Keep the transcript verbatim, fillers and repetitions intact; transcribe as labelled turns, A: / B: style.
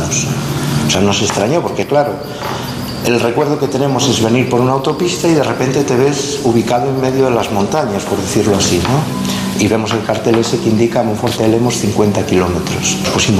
A: años. O sea, nos extrañó porque, claro, el recuerdo que tenemos es venir por una autopista y de repente te ves ubicado en medio de las montañas, por decirlo así, ¿no? Y vemos el cartel ese que indica Monforte de Lemos cincuenta kilómetros. Pues